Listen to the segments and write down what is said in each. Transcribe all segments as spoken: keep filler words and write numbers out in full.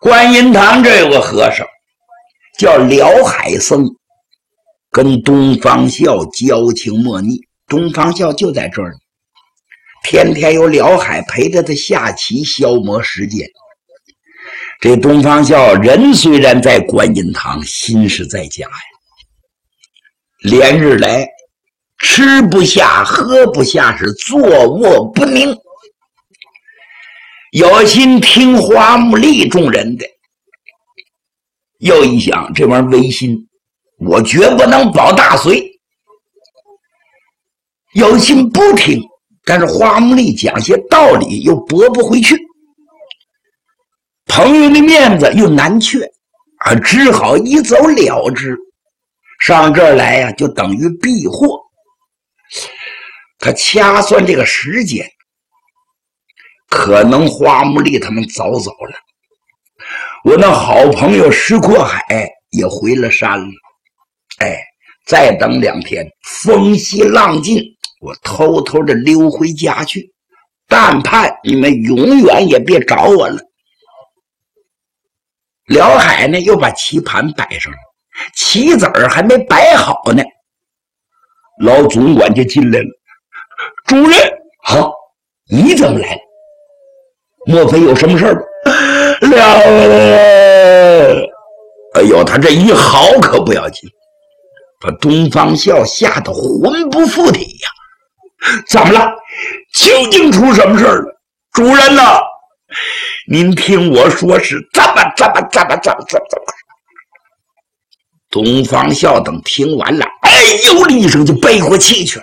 观音堂这有个和尚叫辽海僧，跟东方孝交情莫逆。东方孝就在这儿呢，天天有辽海陪着他下棋消磨时间。这东方孝人虽然在观音堂，心是在家呀。连日来吃不下喝不下，是坐卧不宁，有心听花木力众人的，又一想这玩意儿违心，我绝不能保大隋。有心不听，但是花木力讲些道理又驳不回去，朋友的面子又难却啊，只好一走了之。上这儿来呀、啊，就等于避祸。他掐算这个时间，可能花木力他们早走了，我那好朋友石阔海也回了山了。哎，再等两天，风息浪尽，我偷偷的溜回家去，但盼你们永远也别找我了。辽海呢，又把棋盘摆上了，棋子儿还没摆好呢，老总管就进来了。主人，好，你怎么来了？莫非有什么事儿吗？辽，哎呦，他这一嚎可不要紧，把东方孝吓得魂不附体呀！怎么了？究竟出什么事儿了？主人呐，您听我说是这么这么这么这么这么这么。东方孝等听完了，哎呦了一声就背过气去了。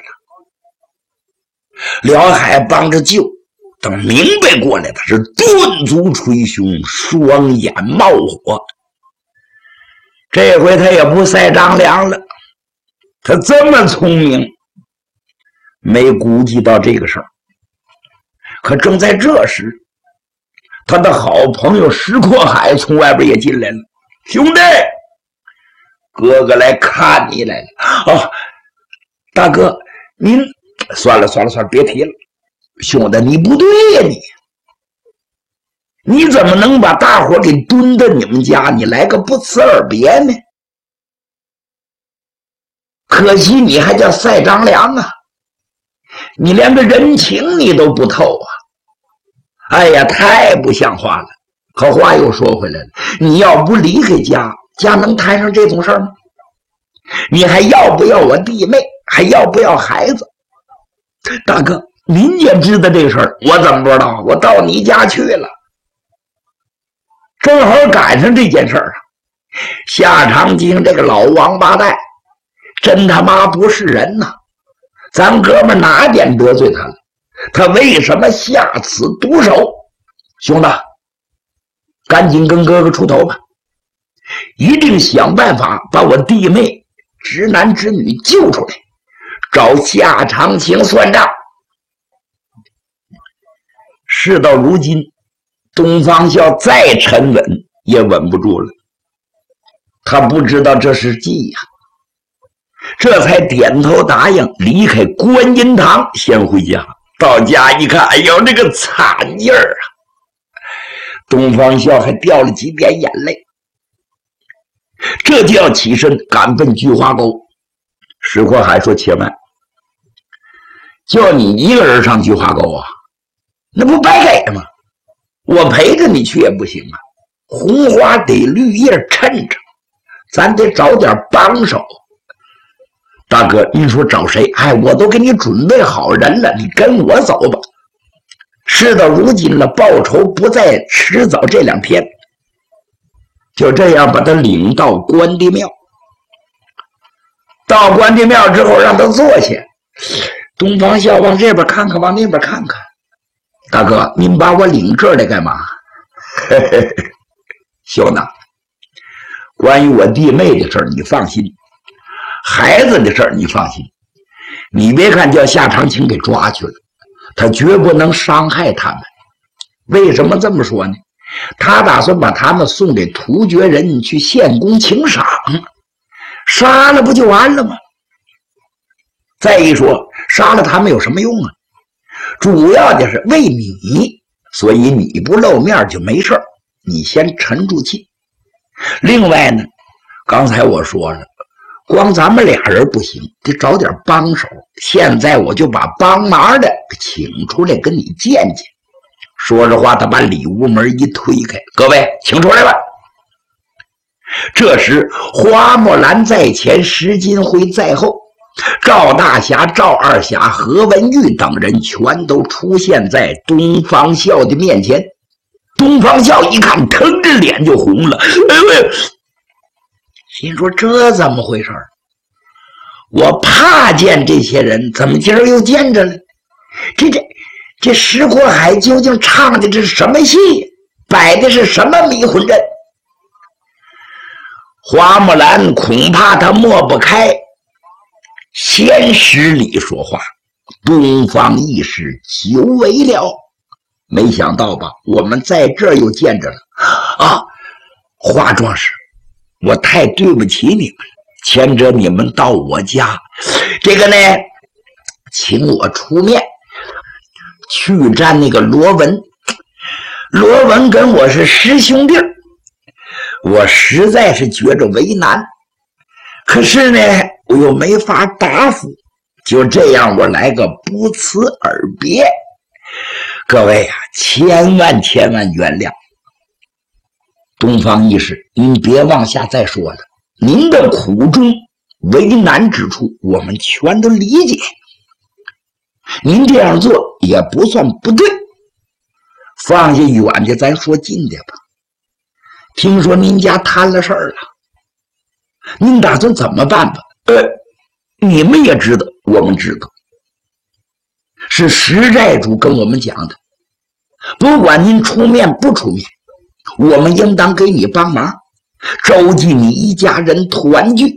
辽海帮着救，等明白过来，他是顿足捶胸，双眼冒火。这回他也不赛张良了，他这么聪明，没估计到这个事儿。可正在这时，他的好朋友石阔海从外边也进来了。兄弟，哥哥来看你来了。哦，大哥，您算了算了算了，别提了。兄弟，你不对呀、啊、你！你怎么能把大伙给蹲到你们家？你来个不辞而别呢？可惜你还叫赛张良啊！你连个人情你都不透啊！哎呀，太不像话了！可话又说回来了，你要不离开家，家能摊上这种事儿吗？你还要不要我弟妹？还要不要孩子？大哥，您也知道这事儿，我怎么不知道？我到你家去了，正好赶上这件事儿啊！夏长青这个老王八蛋，真他妈不是人呐！咱哥们哪点得罪他了？他为什么下此毒手？兄弟，赶紧跟哥哥出头吧，一定想办法把我弟妹直男直女救出来，找夏长青算账。事到如今，东方孝再沉稳也稳不住了，他不知道这是计呀、啊，这才点头答应离开观音堂先回家。到家一看，哎呦，这个惨劲儿啊！东方孝还掉了几点眼泪，这就要起身赶奔菊花沟。石阔海说：“且慢，叫你一个人上菊花沟啊，那不白给吗？我陪着你去也不行啊，红花得绿叶衬着，咱得找点帮手。大哥，您说找谁？哎，我都给你准备好人了，你跟我走吧。事到如今了，报仇不再迟早这两天。”就这样把他领到关帝庙。到关帝庙之后，让他坐下。东方孝往这边看看，往那边看看。大哥，您把我领这儿来干嘛？嘿嘿嘿，兄弟，关于我弟妹的事儿，你放心。孩子的事儿你放心，你别看叫夏长青给抓去了，他绝不能伤害他们。为什么这么说呢？他打算把他们送给突厥人去献功请赏，杀了不就完了吗？再一说，杀了他们有什么用啊？主要的是为你，所以你不露面就没事儿。 你先沉住气。另外呢，刚才我说了，光咱们俩人不行，得找点帮手。现在我就把帮忙的请出来跟你见见。说着话，他把里屋门一推开，各位请出来吧。这时花木兰在前，石金辉在后，赵大侠、赵二侠、何文玉等人全都出现在东方笑的面前。东方笑一看，腾着脸就红了，哎呦，心说这怎么回事？我怕见这些人，怎么今儿又见着了？这这这石国海究竟唱的这是什么戏？摆的是什么迷魂阵？花木兰恐怕他抹不开，先施礼说话。东方义士久违了，没想到吧，我们在这儿又见着了啊！花壮士，我太对不起你们了，牵着你们到我家，这个呢，请我出面去战那个罗文。罗文跟我是师兄弟，我实在是觉着为难，可是呢，我又没法答复，就这样，我来个不辞而别。各位啊，千万千万原谅。东方义士，您别往下再说了，您的苦衷、为难之处，我们全都理解。您这样做也不算不对。放下远的，咱说近的吧。听说您家摊了事儿了，您打算怎么办吧？呃，你们也知道，我们知道，是石寨主跟我们讲的。不管您出面不出面，我们应当给你帮忙，召集你一家人团聚。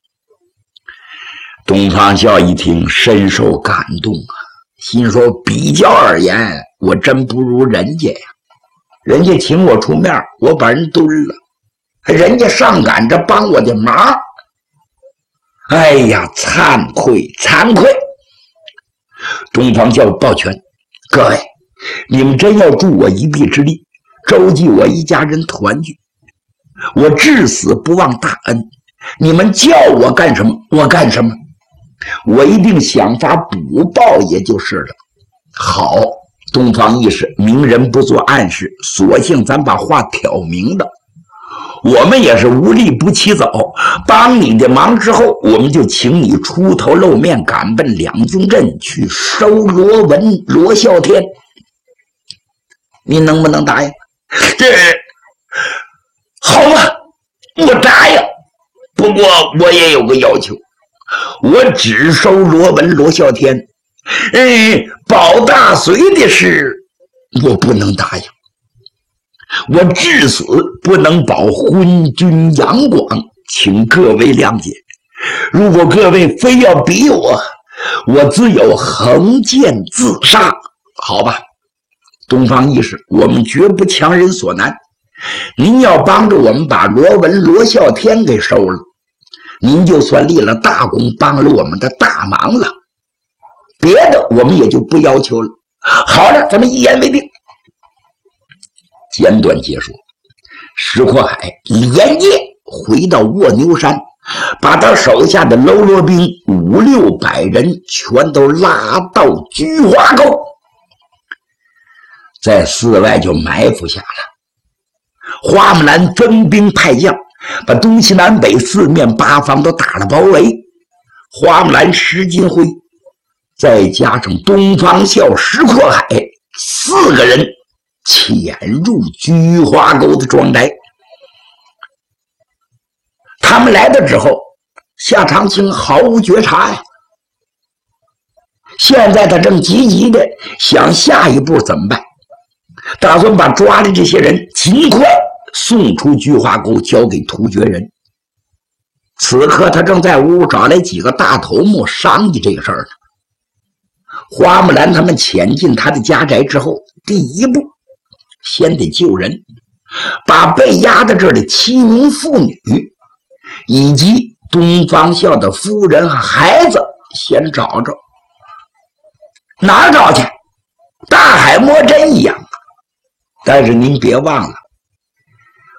东方笑一听，深受感动啊，心说比较而言，我真不如人家呀。人家请我出面，我把人蹲了，人家上赶着帮我的忙。哎呀，惭愧惭愧！东方笑抱拳，各位，你们真要助我一臂之力，召集我一家人团聚，我至死不忘大恩。你们叫我干什么，我干什么，我一定想法补报，也就是了。好，东方义士，明人不做暗事，索性咱把话挑明了。我们也是无利不起早，帮你的忙之后，我们就请你出头露面，赶奔两军镇去收罗文、罗啸天。你能不能答应？这好吧，我答应。不过我也有个要求，我只收罗文、罗啸天。嗯，保大隋的事我不能答应，我至死不能保昏君杨广，请各位谅解。如果各位非要逼我，我自有横剑自杀。好吧，东方义士，我们绝不强人所难。您要帮着我们把罗文、罗啸天给收了，您就算立了大功，帮了我们的大忙了。别的我们也就不要求了。好了，咱们一言为定。简短结束。石阔海连夜回到卧牛山，把他手下的喽啰兵五六百人全都拉到菊花沟，在寺外就埋伏下了。花木兰分兵派将，把东西南北四面八方都打了包围。花木兰、石金辉再加上东方笑、石阔海四个人潜入菊花沟的庄宅。他们来的之后，夏长青毫无觉察呀。现在他正积极的想下一步怎么办，打算把抓的这些人尽快送出菊花沟，交给突厥人。此刻他正在屋找来几个大头目商议这个事儿呢。花木兰他们潜进他的家宅之后，第一步先得救人，把被压在这儿的七名妇女以及东方笑的夫人和孩子先找着。哪儿找去？大海摸针一样。但是您别忘了，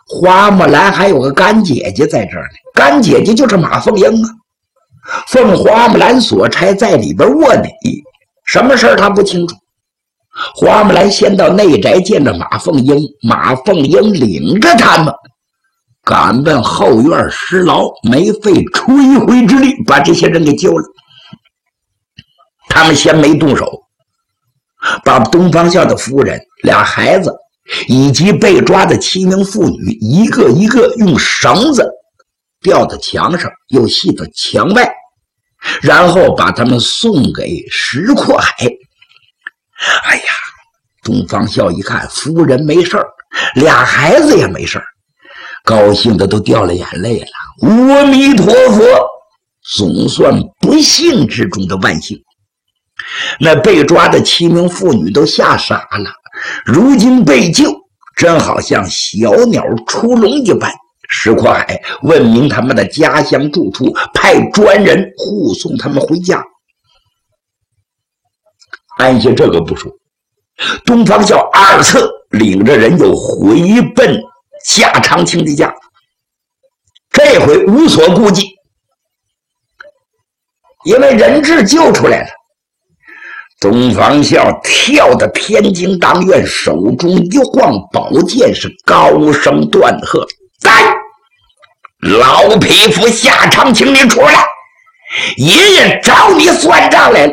花木兰还有个干姐姐在这儿呢，干姐姐就是马凤英啊，奉花木兰所差在里边卧底，什么事儿她不清楚。花木兰先到内宅见着马凤英，马凤英领着他们赶奔后院施劳，没费吹灰之力把这些人给救了。他们先没动手，把东方孝的夫人、俩孩子以及被抓的七名妇女一个一个用绳子吊到墙上，又系到墙外，然后把他们送给石阔海。哎呀，东方孝一看夫人没事儿，俩孩子也没事儿，高兴的都掉了眼泪了。阿弥陀佛，总算不幸之中的万幸。那被抓的七名妇女都吓傻了，如今被救，真好像小鸟出笼一般。石阔海问明他们的家乡住处，派专人护送他们回家。按下这个不说，东方孝二次领着人又回奔夏长青的家，这回无所顾忌，因为人质救出来了。东方孝跳到天津当院，手中一晃宝剑，是高声断喝：“来，老匹夫夏长青，你出来！爷爷找你算账来了！”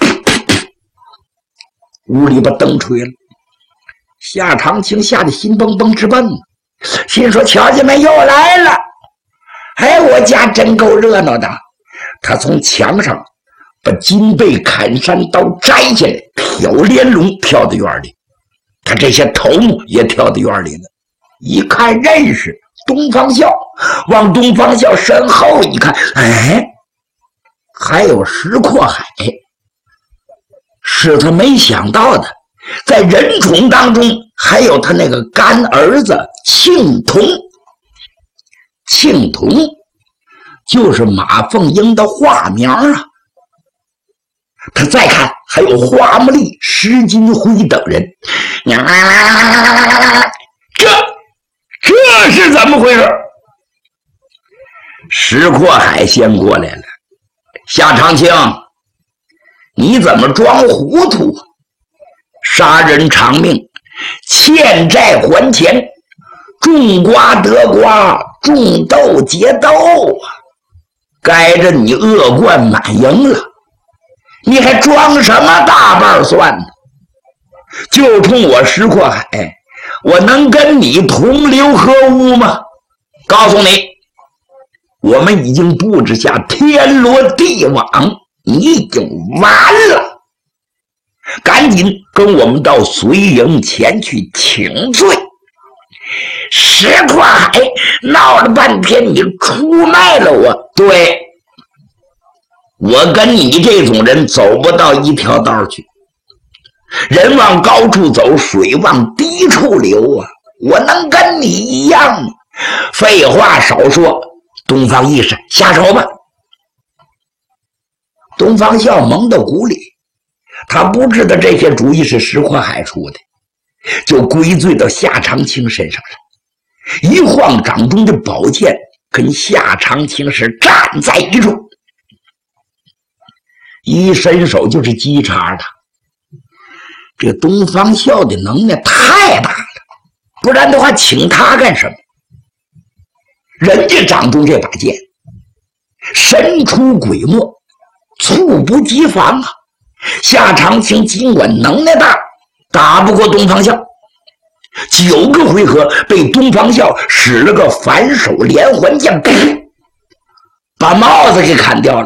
屋里把灯吹了，夏长青吓得心蹦蹦直蹦，心说：“瞧见没，又来了！哎，我家真够热闹的。”他从墙上把金背砍山刀摘下来，挑连笼跳到院里，他这些头目也跳到院里了。一看认识东方孝，往东方孝身后一看，哎，还有石阔海，是他没想到的。在人种当中还有他那个干儿子庆童，庆童就是马凤英的化名啊。他再看还有花木丽、石金辉等人，这这是怎么回事？石阔海先过来了，夏长青，你怎么装糊涂？杀人偿命，欠债还钱，种瓜得瓜，种豆结豆啊！该着你恶贯满盈了，你还装什么大瓣蒜呢？就冲我石阔海，我能跟你同流合污吗？告诉你，我们已经布置下天罗地网，你已经完了。赶紧跟我们到随营前去请罪。石阔海闹了半天，你出卖了我。对，我跟你这种人走不到一条道去，人往高处走，水往低处流啊！我能跟你一样吗？废话少说，东方义士，下手吧！东方孝蒙到鼓里，他不知道这些主意是石阔海出的，就归罪到夏长青身上了。一晃掌中的宝剑跟夏长青是站在一处，一伸手就是击叉的。这东方孝的能耐太大了，不然的话请他干什么？人家掌中这把剑神出鬼没，猝不及防啊！夏长青尽管能耐大，打不过东方孝，九个回合被东方孝使了个反手连环剑，把帽子给砍掉了，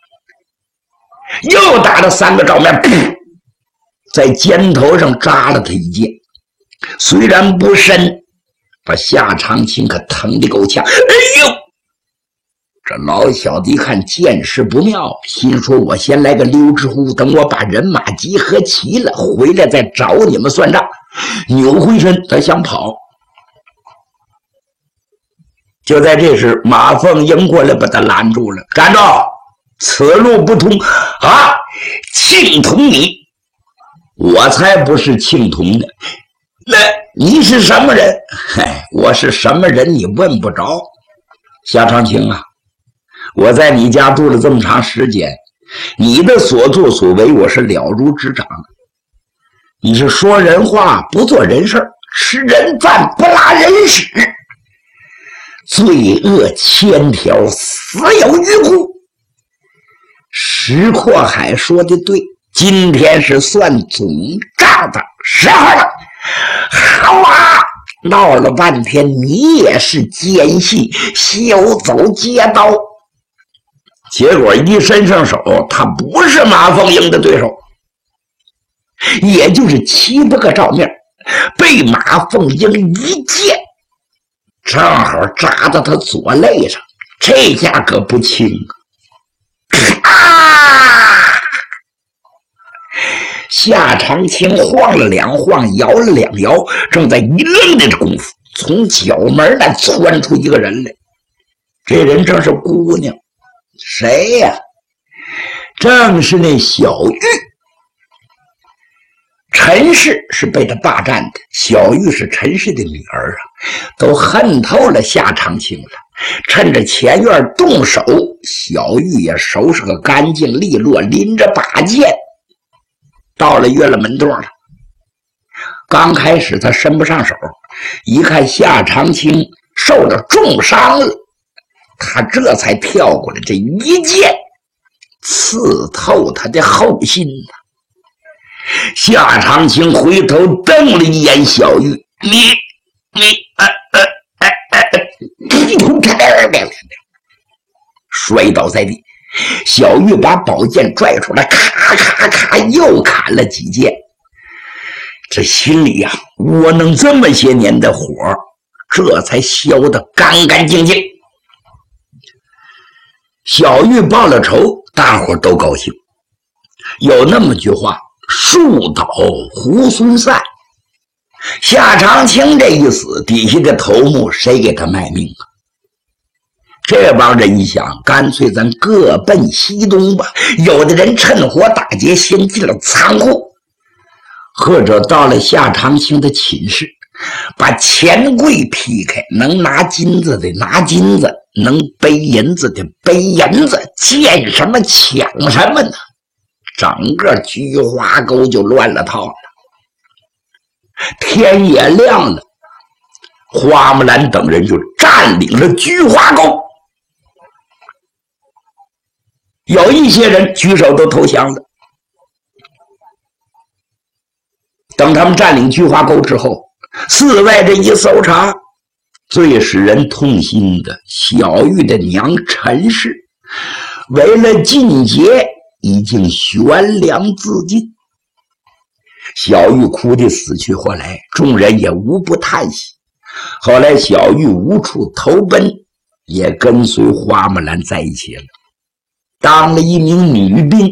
又打了三个照面，在肩头上扎了他一剑，虽然不深，把夏长青可疼得够呛。哎呦！这老小子一看见势不妙，心说我先来个溜之乎，等我把人马集合齐了，回来再找你们算账。扭回身他想跑，就在这时马凤英过来把他拦住了。站住，此路不通啊！庆童你，我才不是庆童呢，那你是什么人？嗨，我我是什么人你问不着。夏长青啊，我在你家住了这么长时间，你的所作所为我是了如指掌。你是说人话不做人事，吃人饭不拉人屎，罪恶千条，死有余辜。石阔海说的对，今天是算总账的时候了。好啊，闹了半天你也是奸细，休走街道。结果一伸上手，他不是马凤英的对手，也就是七八个照面，被马凤英一剑正好扎到他左肋上，这下可不轻啊！夏长青晃了两晃，摇了两摇，正在一愣的功夫，从角门那窜出一个人来。这人正是姑娘，谁呀、啊？正是那小玉。陈氏是被他霸占的，小玉是陈氏的女儿啊，都恨透了夏长青了。趁着前院动手，小玉也收拾个干净利落，拎着把剑到了月了门洞了。刚开始他伸不上手，一看夏长青受了重伤了，他这才跳过来，这一剑刺透他的后心呐。夏长青回头瞪了一眼小玉，你你呃呃呃呃，摔倒在地。小玉把宝剑拽出来，咔咔咔又砍了几剑。这心里呀、啊，窝囊这么些年的火，这才消得干干净净。小玉报了仇，大伙都高兴。有那么句话，树倒猢狲散。夏长青这一死，底下的头目谁给他卖命啊？这帮人一想，干脆咱各奔西东吧。有的人趁火打劫，先进了仓库，或者到了夏长青的寝室，把钱柜劈开，能拿金子的拿金子，能背银子的背银子，见什么抢什么呢？整个菊花沟就乱了套了。天也亮了，花木兰等人就占领了菊花沟。有一些人举手都投降了。等他们占领菊花沟之后，四外这一搜查，最使人痛心的，小玉的娘陈氏为了进节已经悬梁自尽。小玉哭得死去活来，众人也无不叹息。后来小玉无处投奔，也跟随花木兰在一起了，当了一名女兵。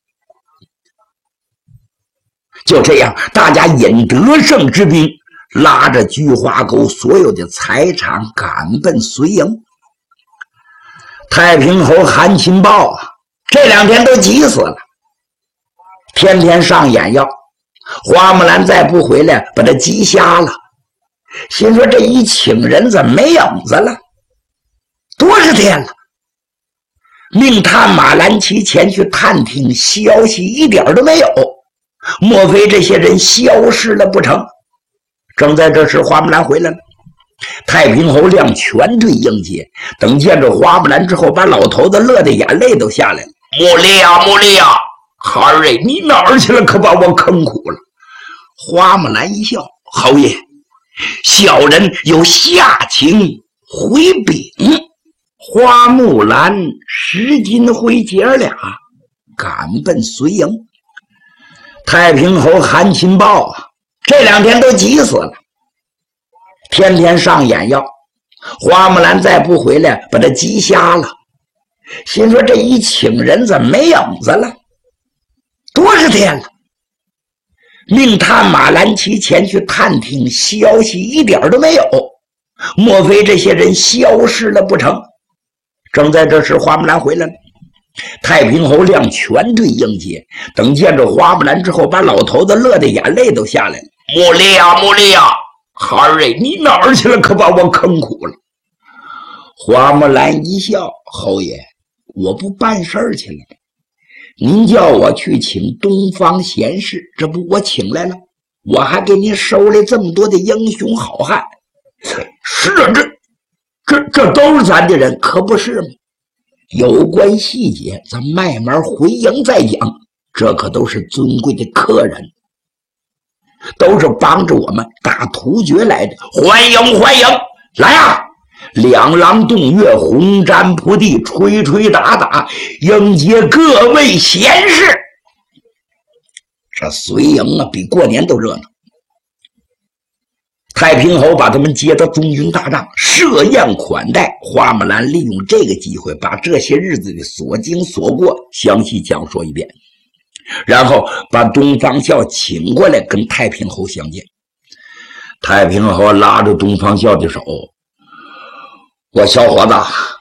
就这样，大家引得胜之兵，拉着菊花沟所有的财产赶奔绥营。太平侯韩擒豹啊，这两天都急死了，天天上眼药。花木兰再不回来，把他急瞎了。心说这一请人怎么没影子了？多少天了？命探马兰奇前去探听，消息一点都没有。莫非这些人消失了不成？正在这时，花木兰回来了。太平侯亮全队应接，等见着花木兰之后，把老头子乐得眼泪都下来了。穆丽啊，穆丽啊，孩儿哎，你哪儿去了？可把我坑苦了。花木兰一笑，侯爷，小人有下情回禀。花木兰拾金回姐儿俩赶奔绥营。太平侯韩擒豹啊，这两天都急死了，天天上眼药。花木兰再不回来，把他急瞎了。心说这一请人怎么没影子了？多少天了？命探马兰奇前去探听，消息一点都没有。莫非这些人消失了不成？正在这时，花木兰回来了。太平侯亮全队应接，等见着花木兰之后，把老头子乐得眼泪都下来了。穆丽啊，穆丽啊， 孩儿哎，你哪儿去了？可把我坑苦了。花木兰一笑，侯爷，我不办事儿去了。您叫我去请东方贤士，这不我请来了，我还给您收来这么多的英雄好汉。是啊，这这这都是咱的人，可不是吗？有关细节咱慢慢回营再讲，这可都是尊贵的客人，都是帮着我们打突厥来的，欢迎欢迎，来啊！两廊洞月，红毡铺地，吹吹打打，迎接各位贤士。这随营啊，比过年都热闹。太平侯把他们接到中军大帐，设宴款待。花木兰利用这个机会，把这些日子的所经所过详细讲述一遍，然后把东方孝请过来跟太平侯相见。太平侯拉着东方孝的手，我小伙子，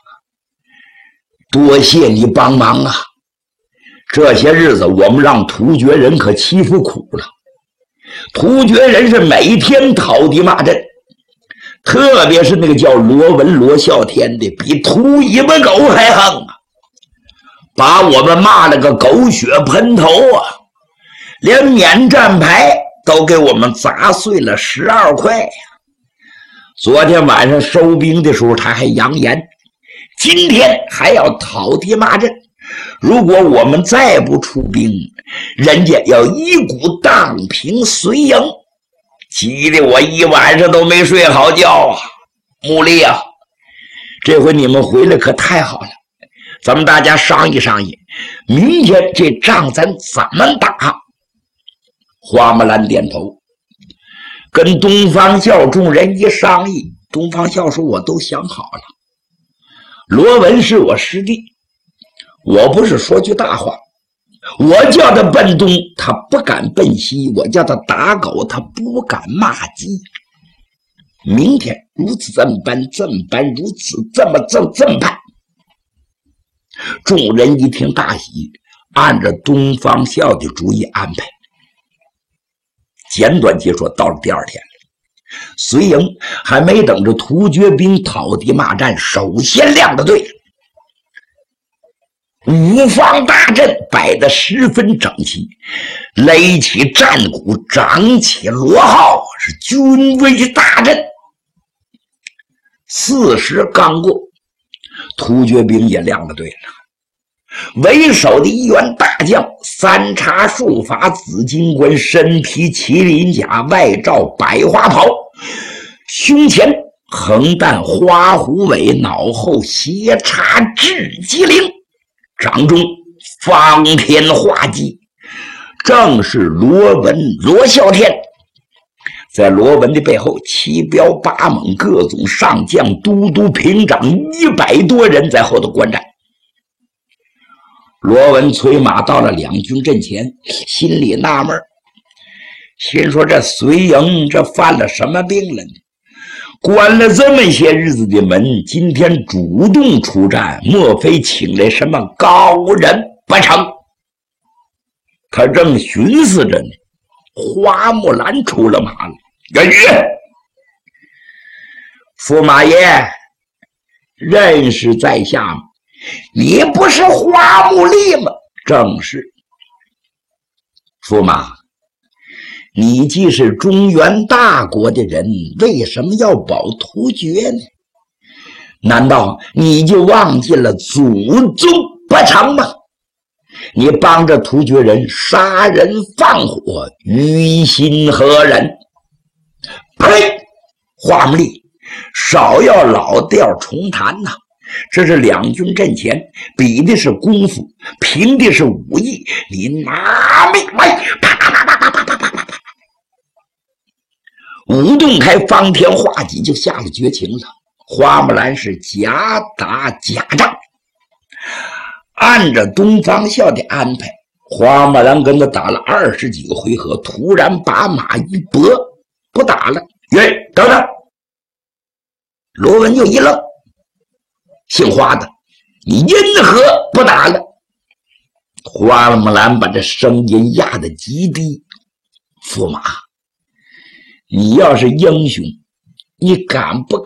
多谢你帮忙啊！这些日子我们让突厥人可欺负苦了。突厥人是每天讨敌骂阵，特别是那个叫罗文罗啸天的，比秃尾巴狗还横啊！把我们骂了个狗血喷头啊！连免战牌都给我们砸碎了十二块呀！昨天晚上收兵的时候，他还扬言，今天还要讨敌骂阵。如果我们再不出兵，人家要一股荡平随营，急得我一晚上都没睡好觉啊！穆丽啊，这回你们回来可太好了，咱们大家商议商议，明天这仗咱怎么打？花木兰点头，跟东方孝众人一商议，东方孝说我都想好了。罗文是我师弟，我不是说句大话，我叫他奔东，他不敢奔西；我叫他打狗，他不敢骂鸡。明天如此这么办，这么办，如此这么这么这么办。众人一听大喜，按着东方孝的主意安排。简短结说，到了第二天了，随营还没等着突厥兵讨敌骂战，首先亮的队。五方大阵摆得十分整齐，擂起战鼓，掌起锣号，是军威大振。四时刚过，突厥兵也亮了队了。为首的一员大将，三叉束发紫金冠，身披麒麟甲，外罩百花袍，胸前横担花虎尾，脑后斜插雉鸡翎，掌中方天画戟，正是罗文罗啸天。在罗文的背后，七彪八猛各种上将、都督、平长一百多人在后头观战。罗文催马到了两军阵前，心里纳闷，心说这随营这犯了什么病了呢？关了这么些日子的门，今天主动出战，莫非请来什么高人不成？他正寻思着呢，花木兰出了马了。元宇，驸马爷，认识在下吗？你不是花木丽吗？正是。驸马，你既是中原大国的人，为什么要保突厥呢？难道你就忘记了祖宗不成吗？你帮着突厥人杀人放火，于心何忍？呸！花木丽，少要老调重弹呐！这是两军阵前，比的是功夫，凭的是武艺。你拿命来！啪啪啪啪啪啪啪啪啪啪！舞动开方天画戟，就下了绝情了。花木兰是假打假仗，按着东方孝的安排，花木兰跟他打了二十几个回合，突然把马一拨，不打了。喂，等等！罗文就一愣，姓花的，你因何不打了？花木兰把这声音压得极低，驸马， 你要是英雄，你敢不